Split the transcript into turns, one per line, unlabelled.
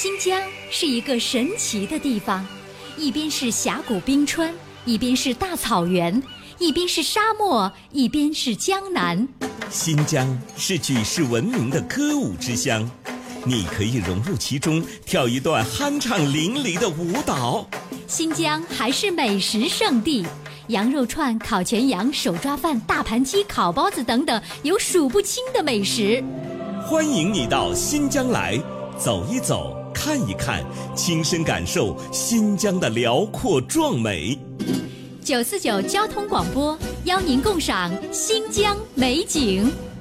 新疆是一个神奇的地方，一边是峡谷冰川，一边是大草原，一边是沙漠，一边是江南。
新疆是举世闻名的歌舞之乡，你可以融入其中，跳一段酣畅淋漓的舞蹈。
新疆还是美食圣地，羊肉串、烤全羊、手抓饭、大盘鸡、烤包子等等，有数不清的美食。
欢迎你到新疆来，走一走，看一看，亲身感受新疆的辽阔壮美。
949交通广播邀您共赏新疆美景。